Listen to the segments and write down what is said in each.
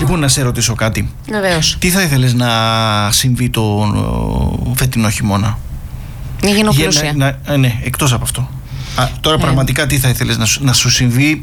Λοιπόν, να σε ρωτήσω κάτι. Βεβαίως. Τι θα ήθελες να συμβεί το φετινό χειμώνα? Να γίνω πλούσια. Ναι, εκτός από αυτό. Τώρα πραγματικά τι θα ήθελες να σου συμβεί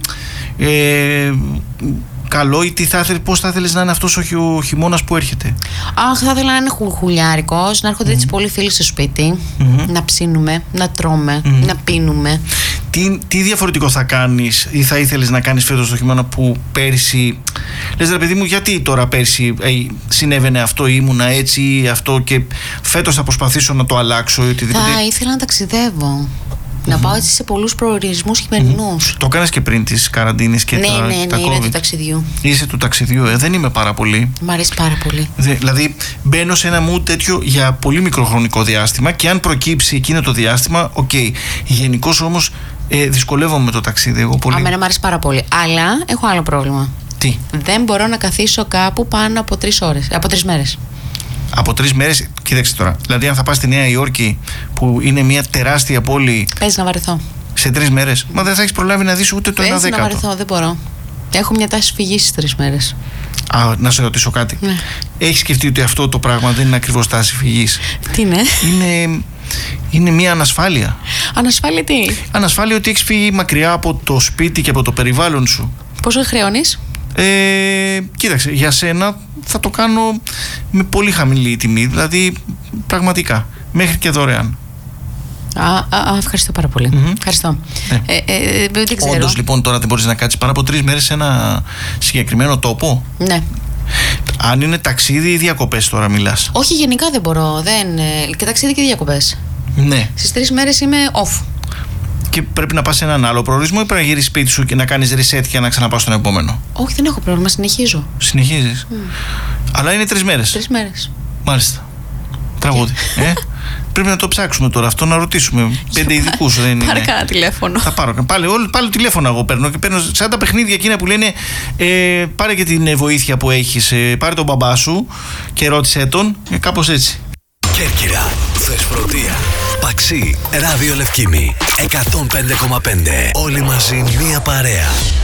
καλό, ή πώς θα ήθελες να είναι αυτός ο χειμώνας που έρχεται? Θα ήθελα να είναι χουλιάρικος, να έρχονται έτσι πολλοί φίλοι στο σπίτι, να ψήνουμε, να τρώμε, να πίνουμε. Τι διαφορετικό θα κάνεις ή θα ήθελες να κάνεις φέτος το χειμώνα που πέρσι λες, ρε παιδί μου, γιατί τώρα πέρσι συνέβαινε αυτό, ήμουνα έτσι, αυτό, και φέτος θα προσπαθήσω να το αλλάξω ή οτιδήποτε? Θα ήθελα να ταξιδεύω. Να πάω έτσι σε πολλούς προορισμούς χειμερινούς. Το έκανες και πριν τις καραντίνες και τα COVID? Είμαι του ταξιδιού. Είσαι του ταξιδιού, δεν είμαι πάρα πολύ. Μ' αρέσει πάρα πολύ. Δηλαδή μπαίνω σε ένα mood τέτοιο για πολύ μικροχρονικό διάστημα, και αν προκύψει εκείνο το διάστημα, Γενικώς όμως δυσκολεύομαι με το ταξίδι εγώ πολύ. Εμένα μ' αρέσει πάρα πολύ. Αλλά έχω άλλο πρόβλημα. Τι? Δεν μπορώ να καθίσω κάπου πάνω από 3 ώρες, από 3 μέρες. Από 3 μέρες, κοίταξε τώρα. Δηλαδή, αν θα πας στη Νέα Υόρκη, που είναι μια τεράστια πόλη. Παίζει να βαρεθώ. Σε 3 μέρες. Μα δεν θα έχεις προλάβει να δεις ούτε το 1/10. Παίζει να βαρεθώ, δεν μπορώ. Έχω μια τάση φυγής στις 3 μέρες. Να σε ρωτήσω κάτι. Ναι. Έχεις σκεφτεί ότι αυτό το πράγμα δεν είναι ακριβώς τάση φυγής? Τι είναι? Είναι μια ανασφάλεια. Ανασφάλεια τι? Ανασφάλεια ότι έχεις φύγει μακριά από το σπίτι και από το περιβάλλον σου. Πόσο χρεώνεις? Κοίταξε, για σένα θα το κάνω με πολύ χαμηλή τιμή. Δηλαδή, πραγματικά, μέχρι και δωρεάν. Ευχαριστώ πάρα πολύ. Ευχαριστώ. Δεν ξέρω. Όντως, λοιπόν, τώρα δεν μπορείς να κάτσεις πάνω από 3 μέρες σε ένα συγκεκριμένο τόπο? Ναι. Αν είναι ταξίδι ή διακοπές τώρα μιλάς? Όχι, γενικά δεν μπορώ. Και ταξίδι και διακοπές. Ναι. Στις 3 μέρες είμαι off. Και πρέπει να πας σε έναν άλλο προορισμό, ή πρέπει να γυρίσεις σπίτι σου και να κάνεις reset και να ξαναπάς στον επόμενο? Όχι, δεν έχω πρόβλημα, συνεχίζω. Συνεχίζεις? Αλλά είναι 3 μέρες. 3 μέρες. Μάλιστα. Τραγούδι. Πρέπει να το ψάξουμε τώρα αυτό, να ρωτήσουμε 5 ειδικούς. Πάρε κανένα τηλέφωνο. Θα πάρω. Πάλι τηλέφωνο εγώ παίρνω, και παίρνω σαν τα παιχνίδια εκείνα που λένε πάρε και την βοήθεια που έχεις, πάρε τον μπαμπά σου και ρώτησέ τον, κάπως έτσι. Κέρκυρα, Θεσπρωτεία, Παξί, Ράδιο Λευκήμι, 105,5. Όλοι μαζί μία παρέα.